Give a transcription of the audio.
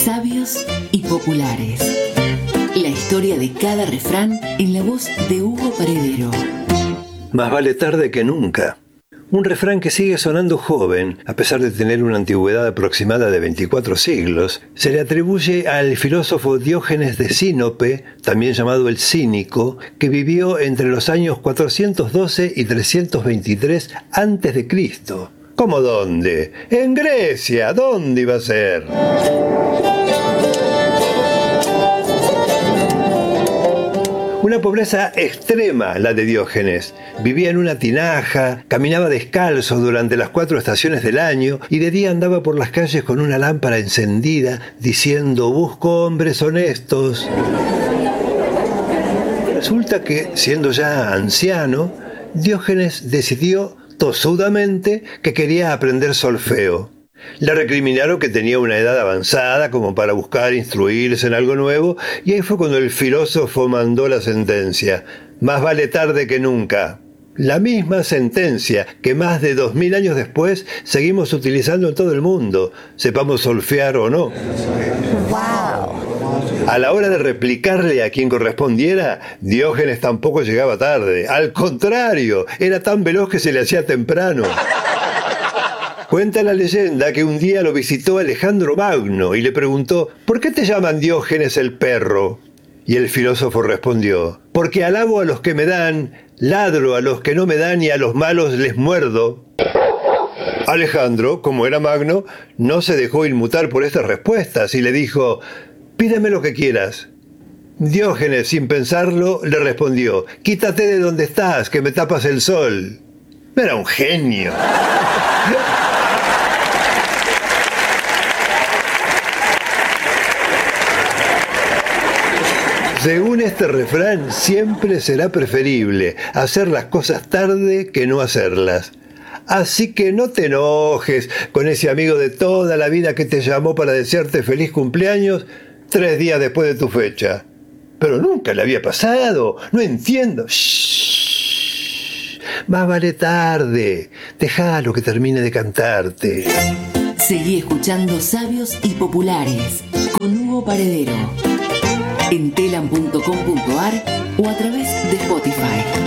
Sabios y populares. La historia de cada refrán en la voz de Hugo Paredero. Más vale tarde que nunca. Un refrán que sigue sonando joven, a pesar de tener una antigüedad aproximada de 24 siglos, se le atribuye al filósofo Diógenes de Sinope, también llamado el Cínico, que vivió entre los años 412 y 323 a.C. ¿Cómo dónde? En Grecia. ¿Dónde iba a ser? Una pobreza extrema la de Diógenes. Vivía en una tinaja, caminaba descalzo durante las 4 estaciones del año y de día andaba por las calles con una lámpara encendida diciendo: busco hombres honestos. Resulta que, siendo ya anciano, Diógenes decidió tosudamente que quería aprender solfeo. Le recriminaron que tenía una edad avanzada como para buscar instruirse en algo nuevo, y ahí fue cuando el filósofo mandó la sentencia: más vale tarde que nunca. La misma sentencia que más de 2000 años después seguimos utilizando en todo el mundo, sepamos solfear o no. ¡Wow! A la hora de replicarle a quien correspondiera, Diógenes tampoco llegaba tarde. Al contrario, era tan veloz que se le hacía temprano. Cuenta la leyenda que un día lo visitó Alejandro Magno y le preguntó: ¿por qué te llaman Diógenes el perro? Y el filósofo respondió: porque alabo a los que me dan, ladro a los que no me dan y a los malos les muerdo. Alejandro, como era Magno, no se dejó inmutar por estas respuestas y le dijo: pídeme lo que quieras. Diógenes, sin pensarlo, le respondió: quítate de donde estás, que me tapas el sol. Era un genio. Según este refrán, siempre será preferible hacer las cosas tarde que no hacerlas. Así que no te enojes con ese amigo de toda la vida que te llamó para desearte feliz cumpleaños 3 días después de tu fecha. Pero nunca le había pasado. No entiendo. Shh. Más vale tarde. Déjalo que termine de cantarte. Seguí escuchando Sabios y Populares con Hugo Paredero en telam.com.ar o a través de Spotify.